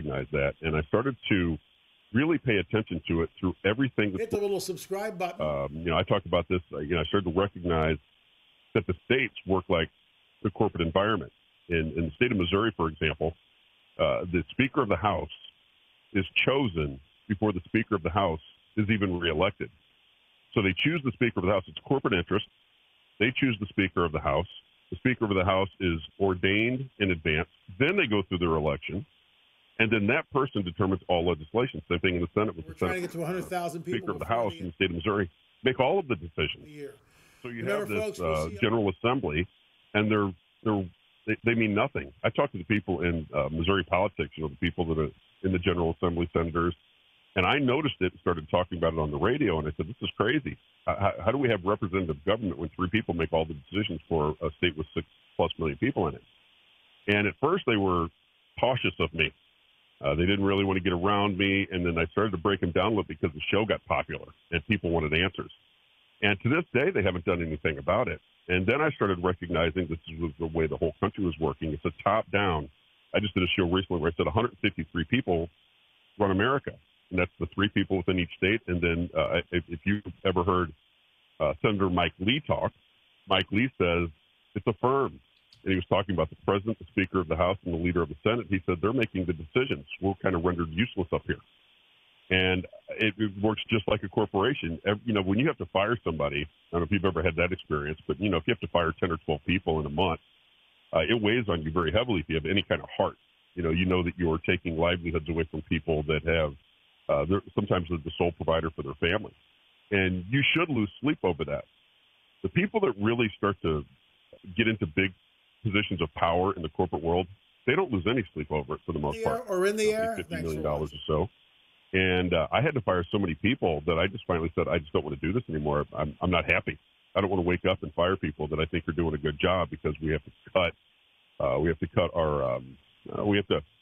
recognize that, and I started to really pay attention to it through everything. Hit the little subscribe button. I talked about this. I started to recognize that the states work like the corporate environment. In the state of Missouri, for example, the Speaker of the House is chosen before the Speaker of the House is even reelected. So they choose the Speaker of the House. It's corporate interest. They choose the Speaker of the House. The Speaker of the House is ordained in advance. Then they go through their election. And then that person determines all legislation. Same thing in the Senate. We're trying to get to 100,000 people. Speaker of the House in the state of Missouri make all of the decisions. So you have this General Assembly, and they mean nothing. I talked to the people in Missouri politics, the people that are in the General Assembly, senators, and I noticed it and started talking about it on the radio, and I said, this is crazy. How do we have representative government when 3 people make all the decisions for a state with 6+ million people in it? And at first they were cautious of me. They didn't really want to get around me, and then I started to break them down a little because the show got popular and people wanted answers. And to this day, they haven't done anything about it. And then I started recognizing this was the way the whole country was working. It's a top-down. I just did a show recently where I said 153 people run America, and that's the 3 people within each state. And then if you've ever heard Senator Mike Lee talk, Mike Lee says it's a firm. And he was talking about the president, the Speaker of the House, and the leader of the Senate. He said they're making the decisions. We're kind of rendered useless up here. And it works just like a corporation. When you have to fire somebody, I don't know if you've ever had that experience, but, if you have to fire 10 or 12 people in a month, it weighs on you very heavily if you have any kind of heart. You know that you're taking livelihoods away from people that have, sometimes they're the sole provider for their family. And you should lose sleep over that. The people that really start to get into big positions of power in the corporate world, they don't lose any sleep over it for the most part. Or in the air. $50 million or so. And I had to fire so many people that I just finally said, I just don't want to do this anymore. I'm not happy. I don't want to wake up and fire people that I think are doing a good job because we have to cut our, we have to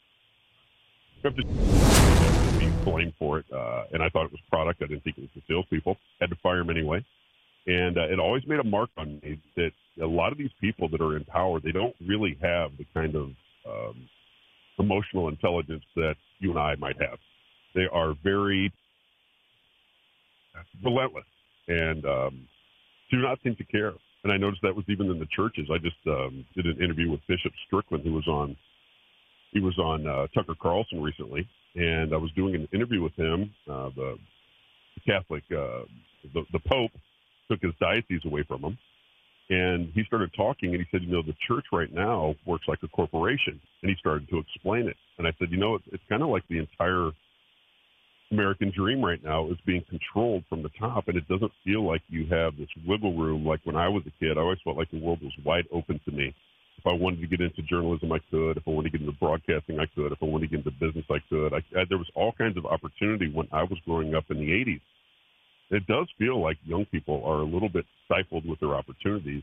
be blamed for it. And I thought it was product. I didn't think it was the salespeople. Had to fire them anyway. And it always made a mark on me that a lot of these people that are in power, they don't really have the kind of emotional intelligence that you and I might have. They are very relentless and do not seem to care. And I noticed that was even in the churches. I just did an interview with Bishop Strickland, who was on Tucker Carlson recently, and I was doing an interview with him. The Catholic, the Pope took his diocese away from him, and he started talking, and he said, the church right now works like a corporation, and he started to explain it. And I said, it's kind of like the entire American dream right now is being controlled from the top, and it doesn't feel like you have this wiggle room. Like when I was a kid, I always felt like the world was wide open to me. If I wanted to get into journalism, I could. If I wanted to get into broadcasting, I could. If I wanted to get into business, I could. There was all kinds of opportunity when I was growing up in the 80s. It does feel like young people are a little bit stifled with their opportunities.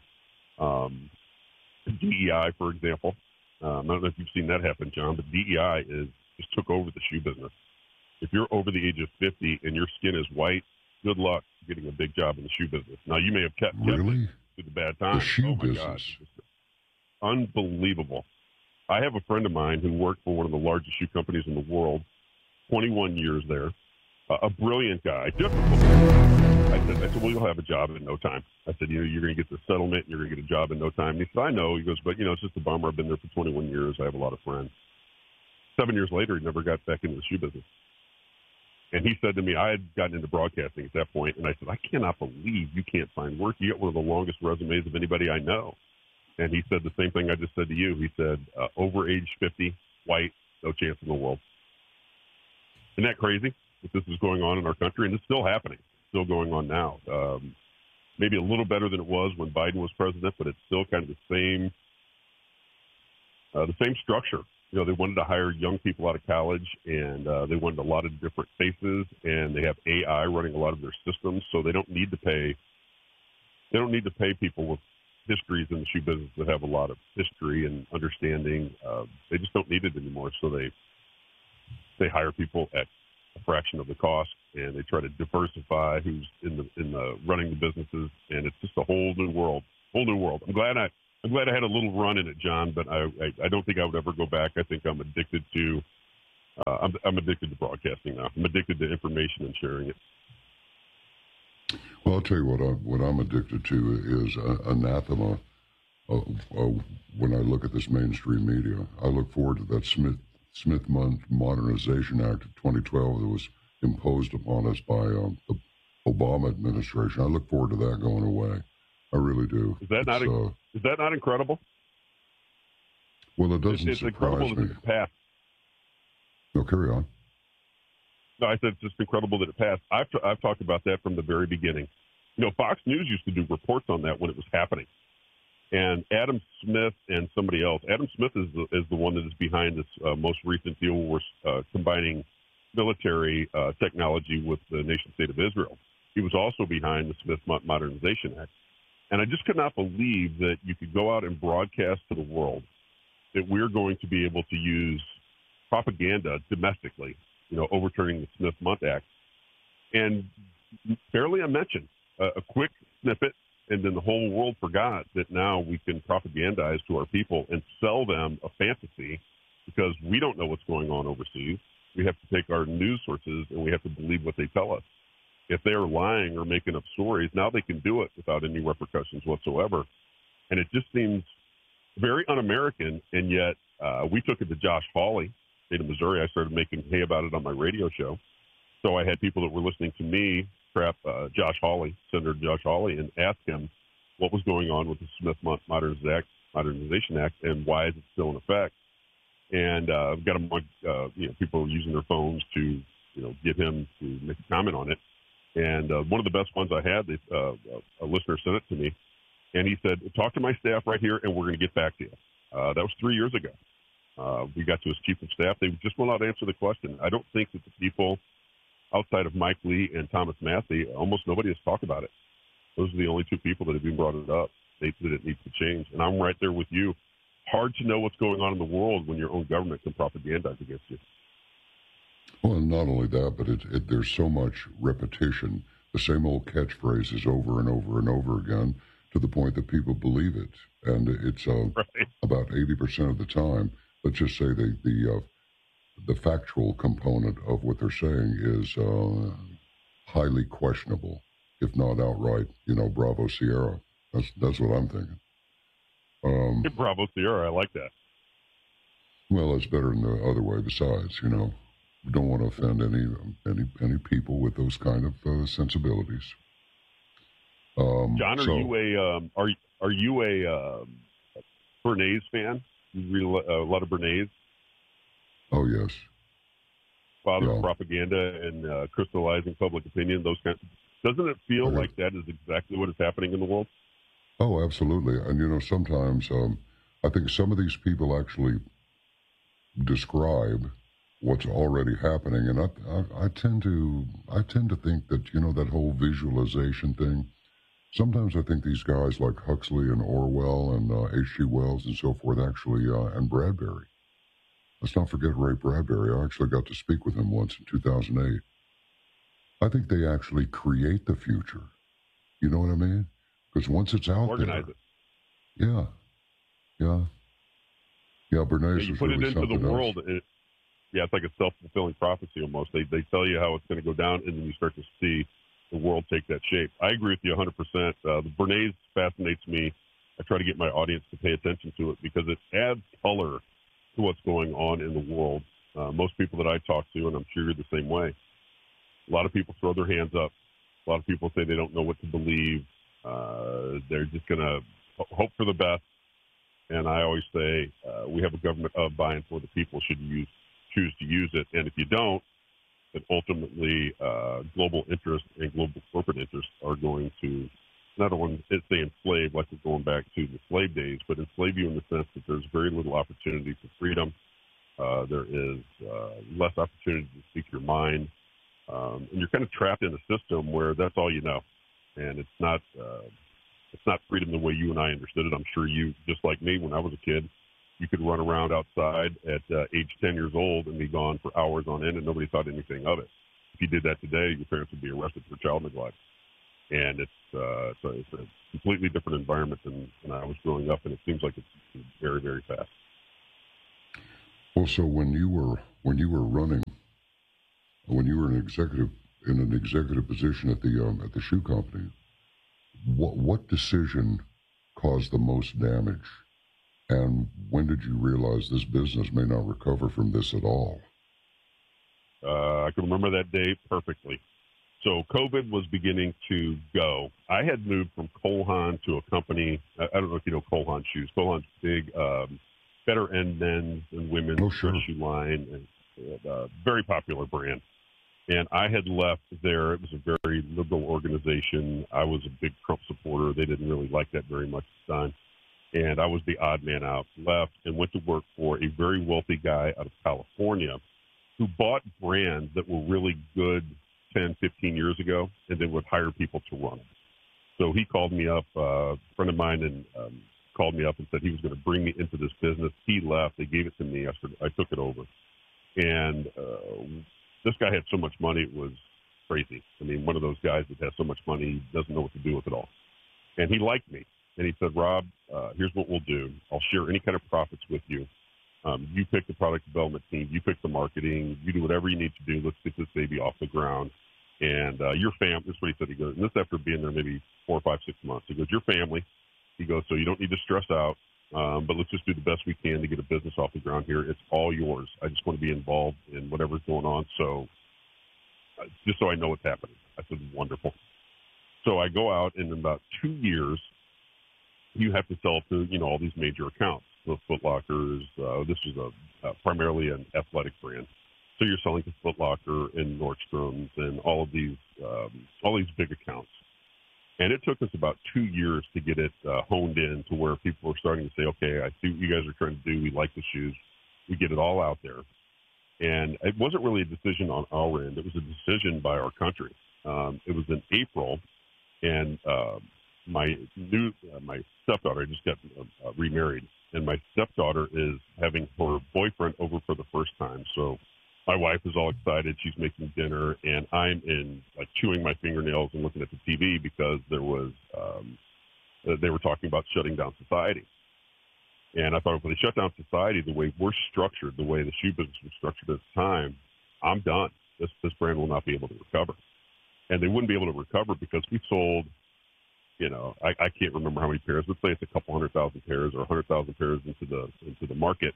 DEI, for example. I don't know if you've seen that happen, John, but DEI just took over the shoe business. If you're over the age of 50 and your skin is white, good luck getting a big job in the shoe business. Now, you may have kept it through the bad times. Oh, my gosh. Unbelievable. I have a friend of mine who worked for one of the largest shoe companies in the world, 21 years there, a brilliant guy. I said, well, you'll have a job in no time. I said, you're going to get the settlement, and you're going to get a job in no time. And he said, I know. He goes, but, it's just a bummer. I've been there for 21 years. I have a lot of friends. 7 years later, he never got back into the shoe business. And he said to me, I had gotten into broadcasting at that point, and I said, I cannot believe you can't find work. You got one of the longest resumes of anybody I know. And he said the same thing I just said to you. He said, over age 50, white, no chance in the world. Isn't that crazy that this is going on in our country? And it's still happening, still going on now. Maybe a little better than it was when Biden was president, but it's still kind of the same structure. They wanted to hire young people out of college, and they wanted a lot of different faces, and they have AI running a lot of their systems, so they don't need to pay people with histories in the shoe business that have a lot of history and understanding. They just don't need it anymore, so they hire people at a fraction of the cost, and they try to diversify who's in the running the businesses, and it's just a whole new world. I'm glad I had a little run in it, John, but I don't think I would ever go back. I think I'm addicted to I'm addicted to broadcasting now. I'm addicted to information and sharing it. Well, I'll tell you what I'm addicted to is anathema. When I look at this mainstream media, I look forward to that Smith Modernization Act of 2012 that was imposed upon us by the Obama administration. I look forward to that going away. I really do. Is that not incredible? Well, it doesn't it's surprise incredible me. That it passed. No, carry on. No, I said it's just incredible that it passed. I've talked about that from the very beginning. Fox News used to do reports on that when it was happening. And Adam Smith and somebody else. Adam Smith is the one that is behind this most recent deal where we're combining military technology with the nation-state of Israel. He was also behind the Smith Modernization Act. And I just could not believe that you could go out and broadcast to the world that we're going to be able to use propaganda domestically, overturning the Smith-Mundt Act, and barely a mention, a quick snippet, and then the whole world forgot that now we can propagandize to our people and sell them a fantasy because we don't know what's going on overseas. We have to take our news sources and we have to believe what they tell us. If they are lying or making up stories, now they can do it without any repercussions whatsoever. And it just seems very un-American, and yet we took it to Josh Hawley, state of Missouri. I started making hay about it on my radio show. So I had people that were listening to me trap Josh Hawley, Senator Josh Hawley, and ask him what was going on with the Smith Modernization Act and why is it still in effect. And I've got him, people are using their phones to, get him to make a comment on it. And one of the best ones I had, a listener sent it to me, and he said, talk to my staff right here, and we're going to get back to you. That was 3 years ago. We got to his chief of staff. They just will not answer the question. I don't think that the people outside of Mike Lee and Thomas Massey, almost nobody has talked about it. Those are the only two people that have been brought it up. They said it needs to change. And I'm right there with you. Hard to know what's going on in the world when your own government can propagandize against you. Well, not only that, but there's so much repetition, the same old catchphrases over and over and over again, to the point that people believe it. And it's right. About 80% of the time, let's just say the factual component of what they're saying is highly questionable, if not outright, Bravo Sierra. That's what I'm thinking. Bravo Sierra, I like that. Well, it's better than the other way. Besides, we don't want to offend any people with those kind of sensibilities. John, are you a Bernays fan? You read a lot of Bernays? Oh yes. Father of propaganda and crystallizing public opinion. Those kinds. Doesn't it feel like that is exactly what is happening in the world? Oh, absolutely. And sometimes I think some of these people actually describe what's already happening, and I tend to think that that whole visualization thing. Sometimes I think these guys like Huxley and Orwell and H.G. Wells and so forth actually, and Bradbury. Let's not forget Ray Bradbury. I actually got to speak with him once in 2008. I think they actually create the future. You know what I mean? Because once it's out Organize there, it. Yeah. Bernays you put really it into the world. Else. It's like a self-fulfilling prophecy almost. They tell you how it's going to go down, and then you start to see the world take that shape. I agree with you 100%. The Bernays fascinates me. I try to get my audience to pay attention to it because it adds color to what's going on in the world. Most people that I talk to, and I'm sure you're the same way, a lot of people throw their hands up. A lot of people say they don't know what to believe. They're just going to hope for the best. And I always say we have a government of, by, and for the people. Should you choose to use it? And if you don't, then ultimately global interest and global corporate interests are going to not only say enslave, like we're going back to the slave days, but enslave you in the sense that there's very little opportunity for freedom. There is less opportunity to speak your mind. And you're kind of trapped in a system where that's all you know. And it's not freedom the way you and I understood it. I'm sure you, just like me, when I was a kid, you could run around outside at age 10 years old and be gone for hours on end, and nobody thought anything of it. If you did that today, your parents would be arrested for child neglect. And it's a completely different environment than when I was growing up, and it seems like it's very, very fast. Well, so when you when you were running, when you were in an executive position at the shoe company, what decision caused the most damage? And when did you realize this business may not recover from this at all? I can remember that day perfectly. So COVID was beginning to go. I had moved from Cole Haan to a company. I don't know if you know Cole Haan shoes. Cole Haan's big, better end men's and women's shoe line, and very popular brand. And I had left there. It was a very liberal organization. I was a big Trump supporter. They didn't really like that very much at the time. And I was the odd man out, left, and went to work for a very wealthy guy out of California who bought brands that were really good 10, 15 years ago, and then would hire people to run them. So he called me up, a friend of mine, and called me up and said he was going to bring me into this business. He left. They gave it to me. I took it over. And this guy had so much money, it was crazy. I mean, one of those guys that has so much money, doesn't know what to do with it all. And he liked me. And he said, Rob, here's what we'll do. I'll share any kind of profits with you. You pick the product development team. You pick the marketing. You do whatever you need to do. Let's get this baby off the ground. And your family, this is what he said. He goes, and this after being there maybe 4, 5, 6 months. He goes, your family. He goes, so you don't need to stress out, but let's just do the best we can to get a business off the ground here. It's all yours. I just want to be involved in whatever's going on. So just so I know what's happening. I said, wonderful. So I go out, and in about 2 years, you have to sell to, all these major accounts. The Foot Lockers, this is primarily an athletic brand. So you're selling to Foot Locker and Nordstrom's and all these big accounts. And it took us about 2 years to get it honed in to where people were starting to say, okay, I see what you guys are trying to do. We like the shoes. We get it all out there. And it wasn't really a decision on our end. It was a decision by our country. It was in April, and my stepdaughter, I just got remarried, and my stepdaughter is having her boyfriend over for the first time. So my wife is all excited. She's making dinner, and I'm chewing my fingernails and looking at the TV because there was they were talking about shutting down society. And I thought, if they shut down society the way we're structured, the way the shoe business was structured at the time, I'm done. This brand will not be able to recover. And they wouldn't be able to recover because we sold, I can't remember how many pairs. Let's say it's a couple 100,000 pairs or 100,000 pairs into the market.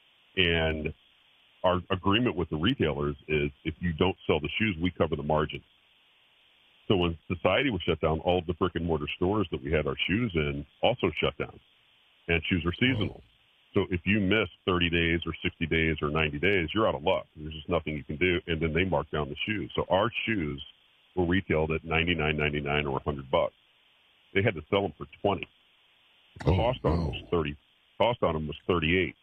And our agreement with the retailers is if you don't sell the shoes, we cover the margin. So when society was shut down, all of the brick and mortar stores that we had our shoes in also shut down. And shoes are seasonal. So if you miss 30 days or 60 days or 90 days, you're out of luck. There's just nothing you can do. And then they mark down the shoes. So our shoes were retailed at $99.99 or $100. They had to sell them for $20. The cost on them was $30. Cost on them was $38.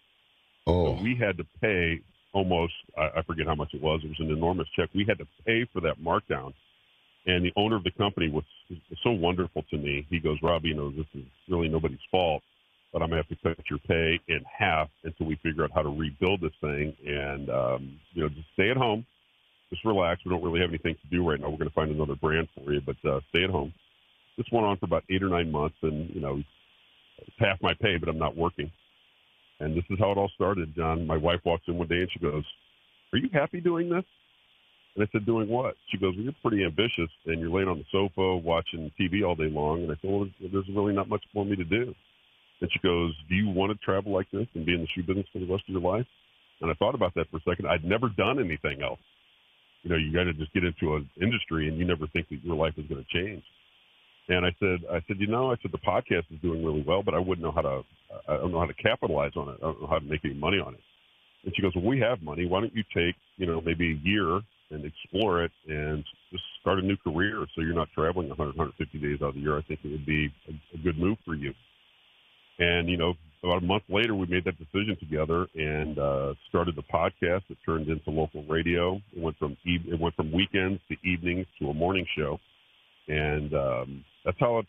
So we had to pay almost, I forget how much it was. It was an enormous check. We had to pay for that markdown. And the owner of the company was so wonderful to me. He goes, Rob, this is really nobody's fault, but I'm going to have to cut your pay in half until we figure out how to rebuild this thing. And, just stay at home. Just relax. We don't really have anything to do right now. We're going to find another brand for you, but stay at home. This went on for about 8 or 9 months, and, it's half my pay, but I'm not working. And this is how it all started, John. My wife walks in one day, and she goes, are you happy doing this? And I said, doing what? She goes, well, you're pretty ambitious, and you're laying on the sofa watching TV all day long. And I said, well, there's really not much for me to do. And she goes, do you want to travel like this and be in the shoe business for the rest of your life? And I thought about that for a second. I'd never done anything else. You got to just get into an industry, and you never think that your life is going to change. And I said, the podcast is doing really well, but I don't know how to capitalize on it. I don't know how to make any money on it. And she goes, well, we have money. Why don't you take, maybe a year and explore it and just start a new career so you're not traveling 100, 150 days out of the year. I think it would be a good move for you. And, about a month later, we made that decision together and started the podcast. It turned into local radio. It went from weekends to evenings to a morning show. And that's kind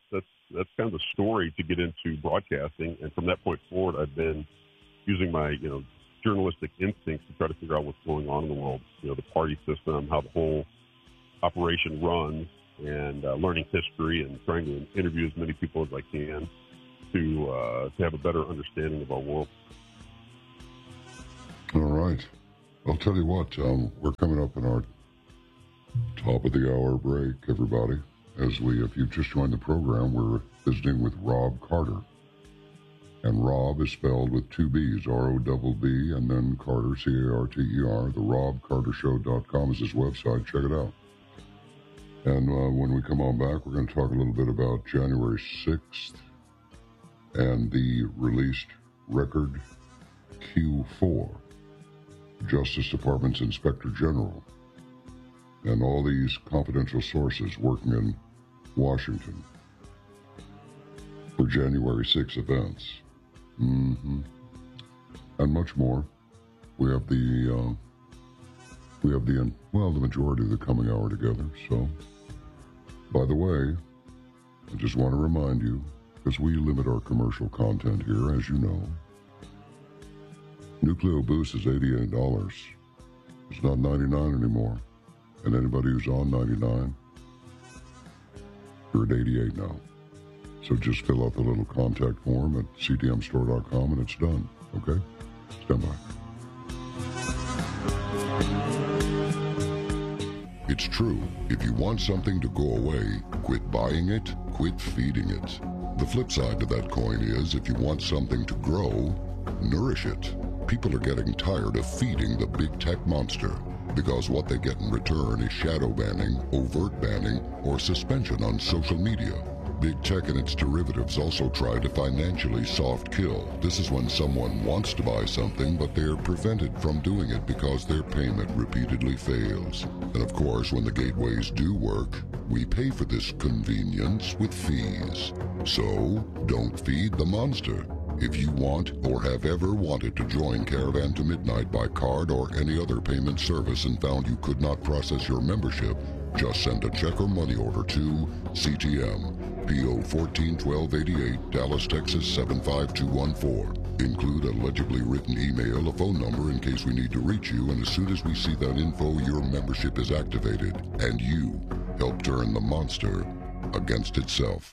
of the story to get into broadcasting. And from that point forward, I've been using my, journalistic instincts to try to figure out what's going on in the world, the party system, how the whole operation runs, and learning history and trying to interview as many people as I can to have a better understanding of our world. All right. I'll tell you what, we're coming up in our top of the hour break, everybody. If you've just joined the program, we're visiting with Rob Carter. And Rob is spelled with two B's, R-O-B-B, and then Carter, C-A-R-T-E-R. The RobCarterShow.com is his website. Check it out. And when we come on back, we're going to talk a little bit about January 6th and the released record Q4, Justice Department's Inspector General, and all these confidential sources working in Washington for January 6 events. And much more. We have the majority of the coming hour together. So, by the way, I just want to remind you, because we limit our commercial content here, as you know, Nucleo Boost is $88. It's not $99 anymore. And anybody who's on $99, you're at $88 now. So just fill out the little contact form at ctmstore.com and it's done. Okay? Stand by. It's true. If you want something to go away, quit buying it, quit feeding it. The flip side to that coin is, if you want something to grow, nourish it. People are getting tired of feeding the big tech monster, because what they get in return is shadow banning, overt banning, or suspension on social media. Big tech and its derivatives also try to financially soft kill. This is when someone wants to buy something, but they're prevented from doing it because their payment repeatedly fails. And of course, when the gateways do work, we pay for this convenience with fees. So, don't feed the monster. If you want or have ever wanted to join Caravan to Midnight by card or any other payment service and found you could not process your membership, just send a check or money order to CTM, P.O. 141288, Dallas, Texas 75214. Include a legibly written email, a phone number in case we need to reach you, and as soon as we see that info, your membership is activated, and you help turn the monster against itself.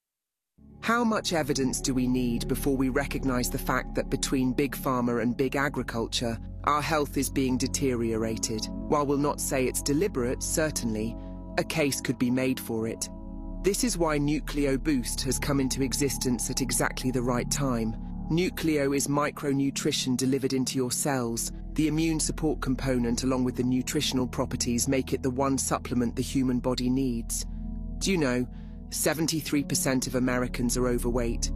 How much evidence do we need before we recognize the fact that between Big Pharma and Big Agriculture, our health is being deteriorated? While we'll not say it's deliberate, certainly, a case could be made for it. This is why Nucleo Boost has come into existence at exactly the right time. Nucleo is micronutrition delivered into your cells. The immune support component, along with the nutritional properties, make it the one supplement the human body needs. Do you know, 73% of Americans are overweight,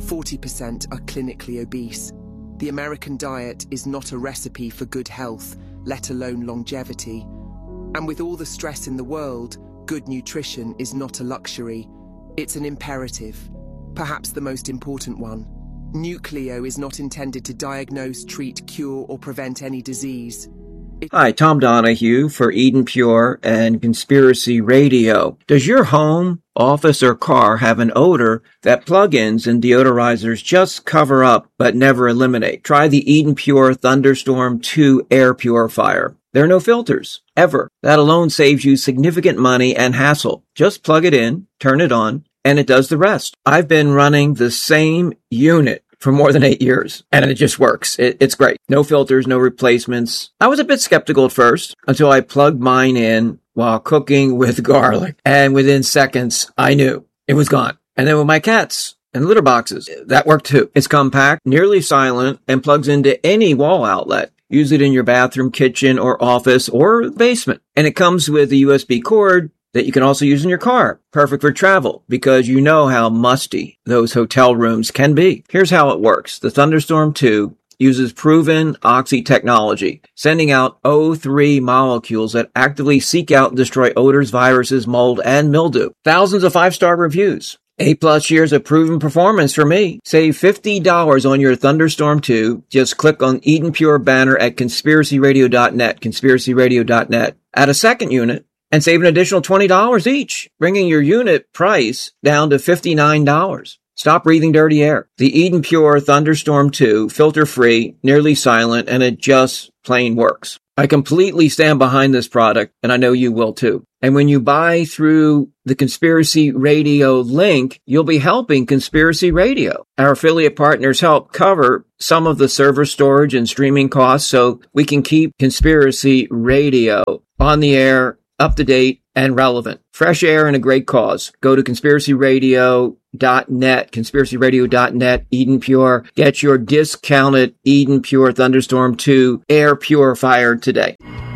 40% are clinically obese. The American diet is not a recipe for good health, let alone longevity. And with all the stress in the world, good nutrition is not a luxury, it's an imperative, perhaps the most important one. Nucleo is not intended to diagnose, treat, cure, or prevent any disease. Hi, Tom Donahue for Eden Pure and Conspiracy Radio. Does your home, office, or car have an odor that plug-ins and deodorizers just cover up but never eliminate? Try the Eden Pure Thunderstorm 2 air purifier. There are no filters, ever. That alone saves you significant money and hassle. Just plug it in, turn it on, and it does the rest. I've been running the same unit for more than 8 years, and it just works. It's great. No filters, no replacements. I was a bit skeptical at first until I plugged mine in while cooking with garlic, and within seconds, I knew it was gone. And then with my cats and litter boxes, that worked too. It's compact, nearly silent, and plugs into any wall outlet. Use it in your bathroom, kitchen, or office, or basement. And it comes with a USB cord that you can also use in your car. Perfect for travel, because you know how musty those hotel rooms can be. Here's how it works. The Thunderstorm 2 uses proven oxy technology, sending out O3 molecules that actively seek out and destroy odors, viruses, mold, and mildew. Thousands of 5-star reviews. 8+ years of proven performance for me. Save $50 on your Thunderstorm 2. Just click on Eden Pure banner at conspiracyradio.net, conspiracyradio.net. Add a second unit and save an additional $20 each, bringing your unit price down to $59. Stop breathing dirty air. The Eden Pure Thunderstorm 2, filter-free, nearly silent, and it just plain works. I completely stand behind this product, and I know you will too. And when you buy through the Conspiracy Radio link, you'll be helping Conspiracy Radio. Our affiliate partners help cover some of the server storage and streaming costs so we can keep Conspiracy Radio on the air, up to date, and relevant. Fresh air and a great cause. Go to conspiracyradio.net, conspiracyradio.net, Eden Pure. Get your discounted Eden Pure Thunderstorm 2 air purifier today.